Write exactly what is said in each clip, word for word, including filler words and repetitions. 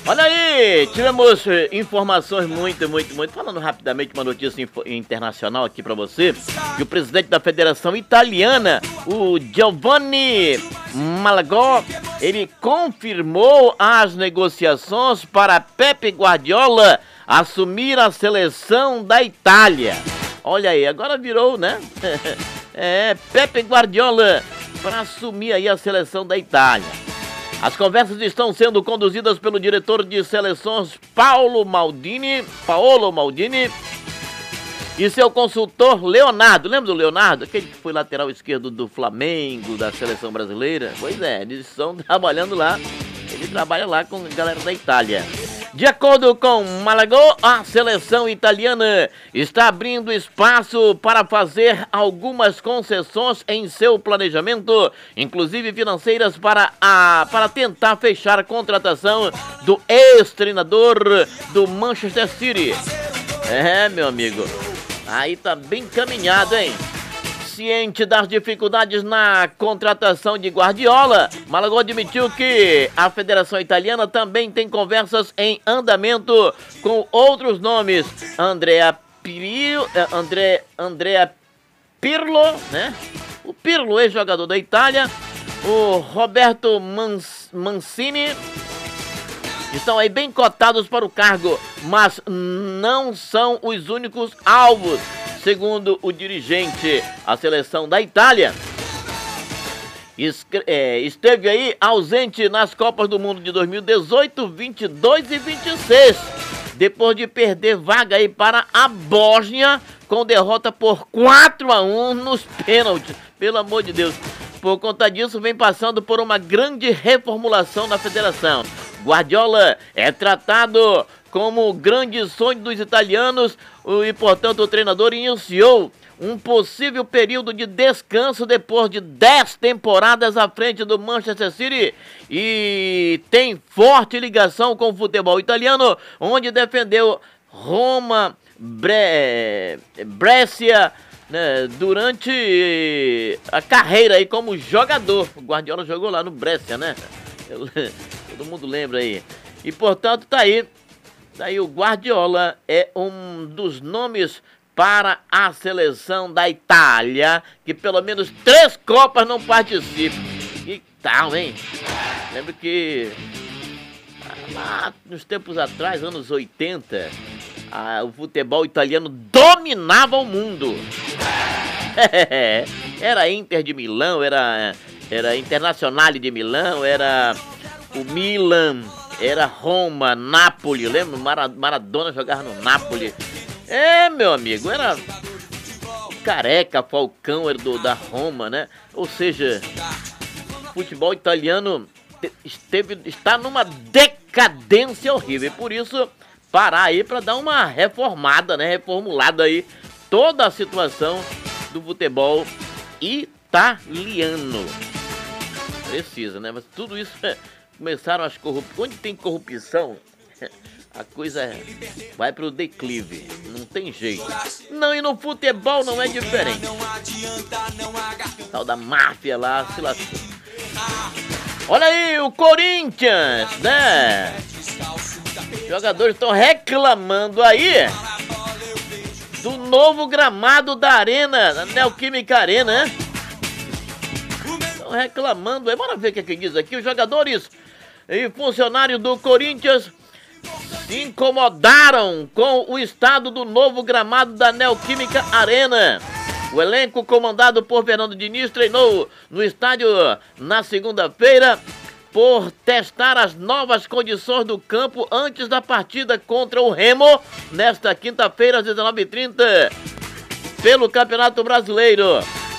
Olha aí, tivemos eh, informações muito, muito, muito. Falando rapidamente uma notícia info- internacional aqui pra você, que o presidente da Federação Italiana, o Giovanni Malagò, ele confirmou as negociações para Pepe Guardiola assumir a seleção da Itália. Olha aí, agora virou, né? É, Pepe Guardiola para assumir aí a seleção da Itália. As conversas estão sendo conduzidas pelo diretor de seleções Paulo Maldini, Paolo Maldini, e seu consultor Leonardo. Lembra do Leonardo? Aquele que foi lateral esquerdo do Flamengo, da seleção brasileira? Pois é, eles estão trabalhando lá. Ele trabalha lá com a galera da Itália. De acordo com Malagò, a seleção italiana está abrindo espaço para fazer algumas concessões em seu planejamento, inclusive financeiras, para, a, para tentar fechar a contratação do ex-treinador do Manchester City. É, meu amigo, aí tá bem caminhado, hein? Ciente das dificuldades na contratação de Guardiola, Malagò admitiu que a Federação Italiana também tem conversas em andamento com outros nomes. Andrea Pirlo, André, Andrea Pirlo, né? O Pirlo, ex-jogador da Itália, o Roberto Mans, Mancini, estão aí bem cotados para o cargo, mas não são os únicos alvos. Segundo o dirigente, a seleção da Itália esteve aí ausente nas Copas do Mundo de dois mil e dezoito, vinte e dois e vinte e seis, depois de perder vaga aí para a Bósnia com derrota por quatro a um nos pênaltis. Pelo amor de Deus. Por conta disso, vem passando por uma grande reformulação na federação. Guardiola é tratado como o grande sonho dos italianos e, portanto, o treinador iniciou um possível período de descanso depois de dez temporadas à frente do Manchester City e tem forte ligação com o futebol italiano, onde defendeu Roma, Bre... Brescia, né, durante a carreira aí como jogador. O Guardiola jogou lá no Brescia, né? Todo mundo lembra aí. E, portanto, tá aí. Daí o Guardiola é um dos nomes para a seleção da Itália, que pelo menos três Copas não participa. Que tal, hein? Lembro que lá nos tempos atrás, anos oitenta, a, o futebol italiano dominava o mundo. Era Inter de Milão, era, era Internazionale de Milão, era o Milan, era Roma, Nápoles. Lembra? Maradona jogava no Nápoles. É, meu amigo, era o Careca, Falcão era do, da Roma, né? Ou seja, o futebol italiano esteve, está numa decadência horrível. E por isso, parar aí para dar uma reformada, né? Reformulada aí toda a situação do futebol italiano. Precisa, né? Mas tudo isso... Começaram as corrupções. Onde tem corrupção, a coisa vai pro declive. Não tem jeito. Não, e no futebol não é diferente. Tal da máfia lá se lascou. Olha aí, o Corinthians, né? Os jogadores estão reclamando aí do novo gramado da Arena, da Neoquímica Arena, né? Estão reclamando aí. Bora ver o que, é que diz aqui. Os jogadores e funcionários do Corinthians se incomodaram com o estado do novo gramado da Neoquímica Arena. O elenco, comandado por Fernando Diniz, treinou no estádio na segunda-feira por testar as novas condições do campo antes da partida contra o Remo, nesta quinta-feira, às dezenove e trinta, pelo Campeonato Brasileiro.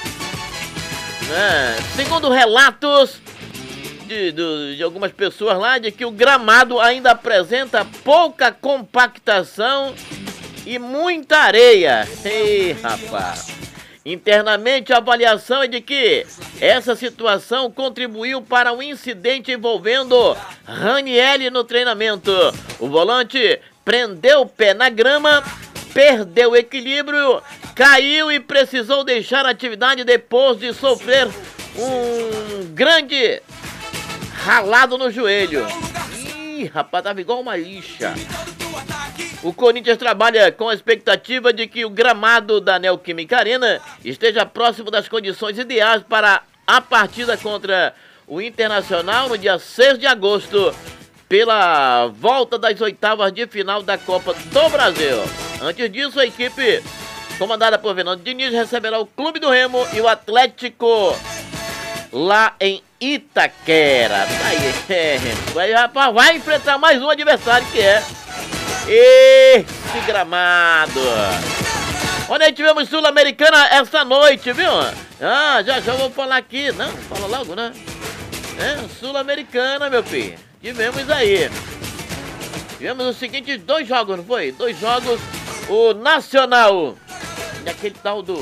É, segundo relatos De, de, de algumas pessoas lá, de que o gramado ainda apresenta pouca compactação e muita areia. Ei, rapaz. Internamente, a avaliação é de que essa situação contribuiu para um incidente envolvendo Ranieri no treinamento. O volante prendeu o pé na grama, perdeu o equilíbrio, caiu e precisou deixar a atividade depois de sofrer um grande ralado no joelho. Ih, rapaz, tava igual uma lixa. O Corinthians trabalha com a expectativa de que o gramado da Neoquímica Arena esteja próximo das condições ideais para a partida contra o Internacional no dia seis de agosto, pela volta das oitavas de final da Copa do Brasil. Antes disso, a equipe comandada por Fernando Diniz receberá o Clube do Remo e o Atlético lá em Itaquera. Aí, é, vai, rapaz, vai enfrentar mais um adversário que é esse gramado. Onde aí tivemos Sul-Americana essa noite, viu? Ah, já já vou falar aqui. Não, fala logo, né? É, Sul-Americana, meu filho. Tivemos aí. Tivemos os seguintes dois jogos, não foi? Dois jogos. O Nacional. E aquele tal do...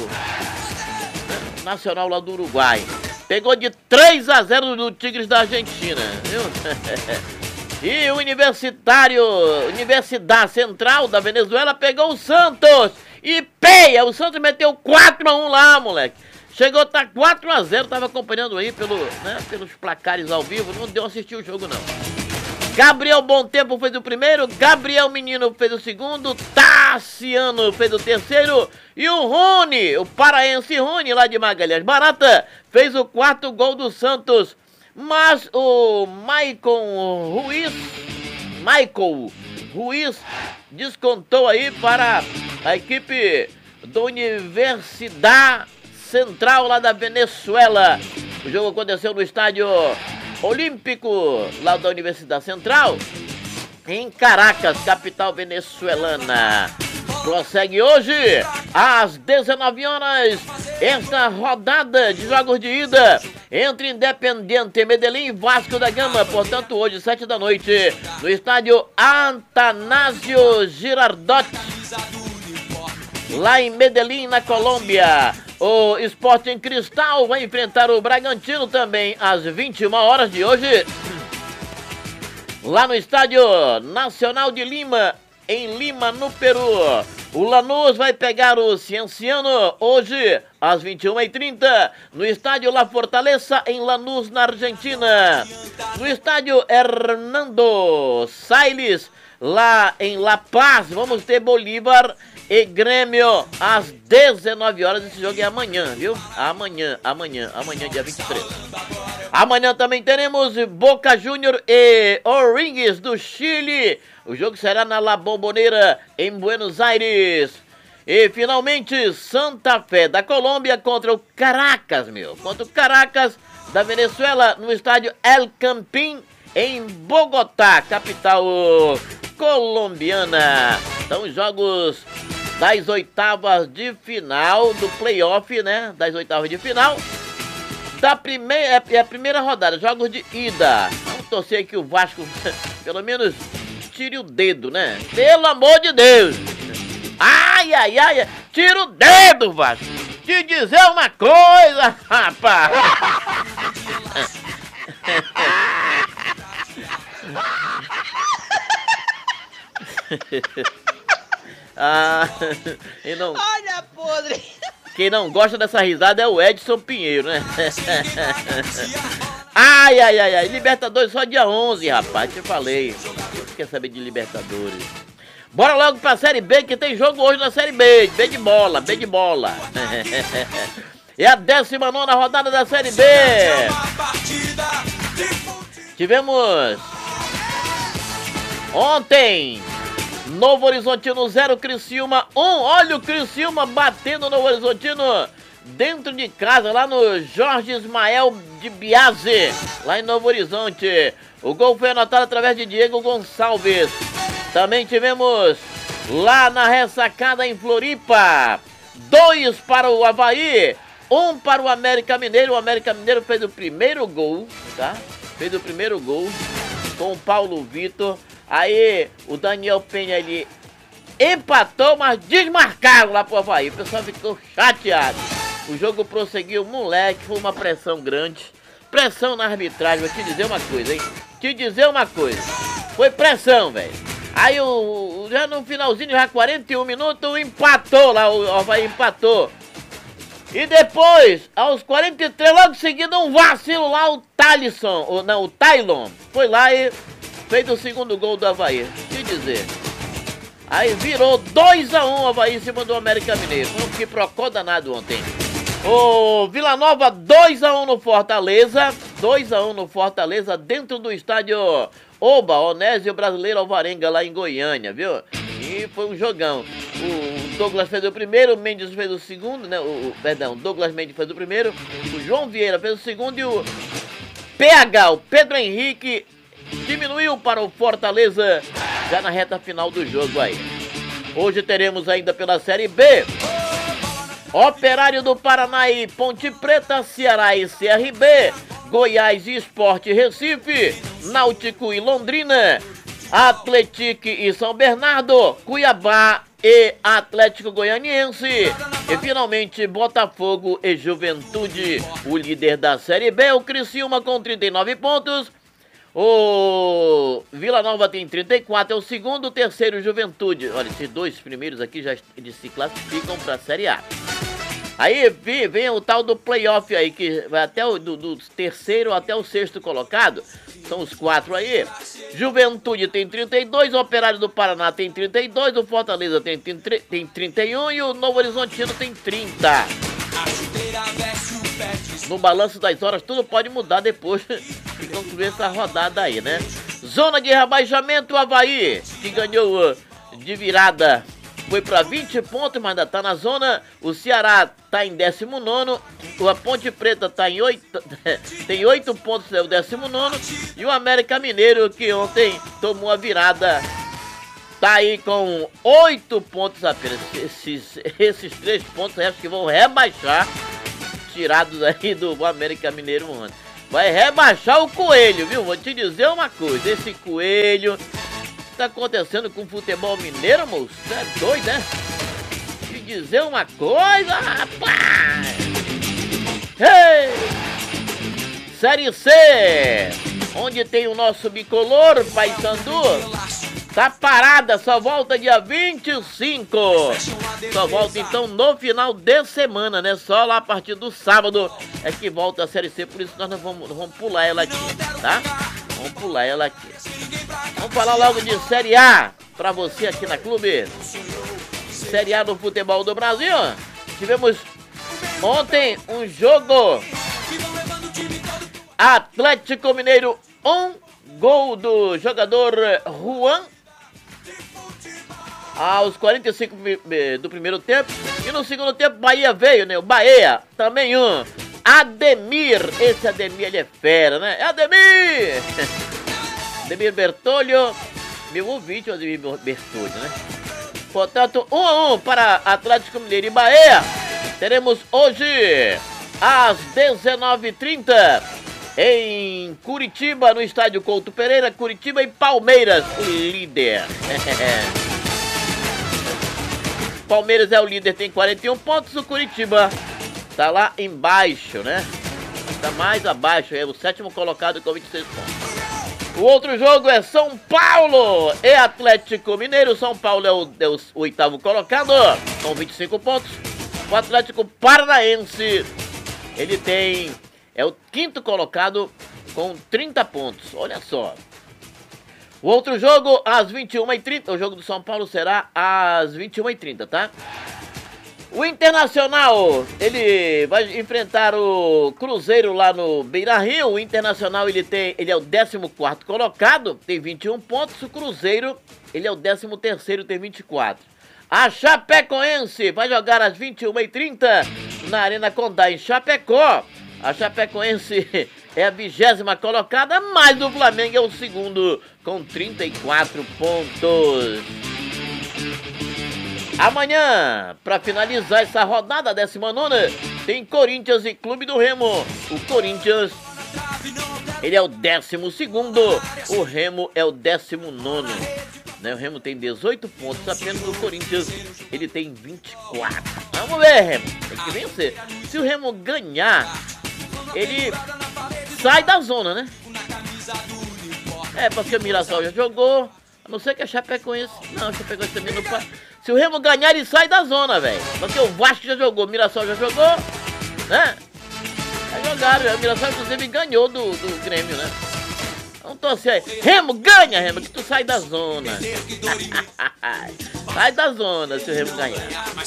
Né? Nacional lá do Uruguai. Pegou de três a zero do Tigres da Argentina, viu? E o Universitário, Universidade Central da Venezuela pegou o Santos. E peia, o Santos meteu quatro a um lá, moleque. Chegou a tá quatro a zero, tava acompanhando aí pelo, né, pelos placares ao vivo, não deu assistir o jogo não. Gabriel Bom Tempo fez o primeiro, Gabriel Menino fez o segundo, Tassiano fez o terceiro e o Rony, o paraense Rony lá de Magalhães Barata, fez o quarto gol do Santos. Mas o Maicon Ruiz, Michael Ruiz descontou aí para a equipe da Universidade Central lá da Venezuela. O jogo aconteceu no estádio Olímpico lá da Universidade Central, em Caracas, capital venezuelana. Prossegue hoje, às dezenove horas, esta rodada de jogos de ida entre Independiente Medellín e Vasco da Gama. Portanto, hoje, sete da noite, no estádio Atanásio Girardot, lá em Medellín, na Colômbia. O Sporting Cristal vai enfrentar o Bragantino também às vinte e uma horas de hoje, lá no Estádio Nacional de Lima, em Lima, no Peru. O Lanús vai pegar o Cienciano hoje às vinte e uma e trinta no Estádio La Fortaleza, em Lanús, na Argentina. No Estádio Hernando Siles, lá em La Paz, vamos ter Bolívar e Grêmio às dezenove horas. Esse jogo é amanhã, viu? Amanhã, amanhã, amanhã, dia vinte e três. Amanhã também teremos Boca Júnior e O'Rings do Chile. O jogo será na La Bombonera, em Buenos Aires. E finalmente, Santa Fé da Colômbia contra o Caracas, meu. Contra o Caracas da Venezuela, no estádio El Campín, em Bogotá, capital colombiana. Então, os jogos das oitavas de final do playoff, né? Das oitavas de final da primeira, é a primeira rodada, jogos de ida. Vamos torcer que o Vasco, pelo menos, tire o dedo, né? Pelo amor de Deus! Ai, ai, ai! Tira o dedo, Vasco! Te dizer uma coisa, rapaz! Ah, e não... Olha, podre! Quem não gosta dessa risada é o Edson Pinheiro, né? Ai, ai, ai, ai. Libertadores só dia onze, rapaz. Te falei. Você quer saber de Libertadores? Bora logo pra Série B, que tem jogo hoje na Série B. B de bola, B de bola. É a décima nona rodada da Série B. Tivemos ontem Novo Horizontino zero, Criciúma um. Olha o Criciúma batendo no Novo Horizontino dentro de casa, lá no Jorge Ismael de Biase, lá em Novo Horizonte. O gol foi anotado através de Diego Gonçalves. Também tivemos lá na ressacada em Floripa, dois para o Avaí, um para o América Mineiro. O América Mineiro fez o primeiro gol, tá? Fez o primeiro gol com o Paulo Vitor. Aí o Daniel Penha ali empatou, mas desmarcaram lá pro Avaí. O pessoal ficou chateado. O jogo prosseguiu, moleque, foi uma pressão grande. Pressão na arbitragem, vou te dizer uma coisa, hein? Te dizer uma coisa. Foi pressão, velho. Aí o, já no finalzinho, já quarenta e um minutos, empatou lá, o Avaí empatou. E depois, aos quarenta e três, logo em seguida, um vacilo lá, o Talisson, ou não, o Tylon, foi lá e fez o segundo gol do Avaí. Que dizer? Aí virou dois a um o Avaí em cima do América Mineiro. Foi um quiprocó danado ontem. O Vila Nova dois a um no Fortaleza. dois a um no Fortaleza dentro do estádio Oba, Onésio Brasileiro Alvarenga, lá em Goiânia, viu? E foi um jogão. O Douglas fez o primeiro, o Mendes fez o segundo, né? O, o, perdão, o Douglas Mendes fez o primeiro, o João Vieira fez o segundo e o P H, o Pedro Henrique, diminuiu para o Fortaleza já na reta final do jogo aí. Hoje teremos ainda pela Série B, Operário do Paraná e Ponte Preta, Ceará e C R B, Goiás e Sport Recife, Náutico e Londrina, Atlético e São Bernardo, Cuiabá e Atlético Goianiense. E finalmente Botafogo e Juventude. O líder da Série B, o Criciúma, com trinta e nove pontos. O Vila Nova tem trinta e quatro, é o segundo, o terceiro Juventude. Olha, esses dois primeiros aqui já eles se classificam para a Série A. Aí vem, vem o tal do playoff aí, que vai até o do, do terceiro até o sexto colocado. São os quatro aí. Juventude tem trinta e dois, o Operário do Paraná tem trinta e dois, o Fortaleza tem, tem trinta e um e o Novo Horizontino tem trinta. No balanço das horas tudo pode mudar depois de concluir essa rodada aí, né? Zona de rebaixamento, o Avaí, que ganhou de virada, foi para vinte pontos, mas ainda tá na zona. O Ceará tá em décimo nono. A Ponte Preta tá em oito, tem oito pontos, é o décimo nono. E o América Mineiro, que ontem tomou a virada, tá aí com oito pontos apenas. Esses, esses três pontos acho que vão rebaixar, tirados aí do América Mineiro ontem. Vai rebaixar o Coelho, viu? Vou te dizer uma coisa, esse Coelho... tá acontecendo com o futebol mineiro, moço? Você é doido, né? Te dizer uma coisa, rapaz! Hey! Série C, onde tem o nosso bicolor, Paysandu, tá parada, só volta dia vinte e cinco. Só volta então no final de semana, né? Só lá a partir do sábado é que volta a Série C, por isso nós não vamos, não vamos pular ela aqui, tá? Vamos pular ela aqui. Vamos falar logo de Série A pra você aqui na Clube. Série A do futebol do Brasil. Tivemos ontem um jogo. Atlético Mineiro, um gol do jogador Juan aos quarenta e cinco do primeiro tempo. E no segundo tempo Bahia veio, né? O Bahia também um. Ademir, esse Ademir ele é fera, né? Ademir! Ademir Bertolho, meu ouvinte, o Ademir Bertolho, né? Portanto, um a um para Atlético Mineiro e Bahia. Teremos hoje, às dezenove e trinta, em Curitiba, no estádio Couto Pereira, Curitiba e Palmeiras, o líder. Palmeiras é o líder, tem quarenta e um pontos, o Curitiba tá lá embaixo, né? Tá mais abaixo, é o sétimo colocado com vinte e seis pontos. O outro jogo é São Paulo e Atlético Mineiro. São Paulo é o, é o oitavo colocado com vinte e cinco pontos. O Atlético Paranaense, ele tem, é o quinto colocado com trinta pontos. Olha só. O outro jogo às vinte e uma e trinta. O jogo do São Paulo será às vinte e uma e trinta, tá? O Internacional, ele vai enfrentar o Cruzeiro lá no Beira-Rio. O Internacional, ele, tem, ele é o décimo quarto colocado, tem vinte e um pontos. O Cruzeiro, ele é o décimo terceiro, tem vinte e quatro. A Chapecoense vai jogar às vinte e uma e trinta na Arena Condá, em Chapecó. A Chapecoense é a vigésima colocada, mas o Flamengo é o segundo com trinta e quatro pontos. Amanhã, para finalizar essa rodada décima nona, tem Corinthians e Clube do Remo. O Corinthians, ele é o décimo segundo, o Remo é o décimo nono. Né? O Remo tem dezoito pontos, apenas o Corinthians, ele tem vinte e quatro. Vamos ver, Remo, tem que vencer. Se o Remo ganhar, ele sai da zona, né? É, porque o Mirassol já jogou, a não ser que a Chapecoense... Não, a Chapecoense também não pode... Se o Remo ganhar, ele sai da zona, velho. Porque o Vasco já jogou, o Mirassol já jogou, né? Já jogaram, o Mirassol inclusive ganhou do, do Grêmio, né? Vamos torcer aí. Remo, ganha, Remo, que tu sai da zona. Sai da zona se o Remo ganhar.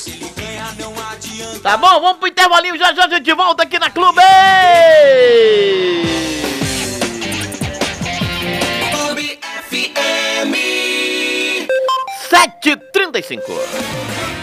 Tá bom, vamos pro intervalinho, já já a gente volta aqui na Clube. Clube F M. sete e trinta e cinco.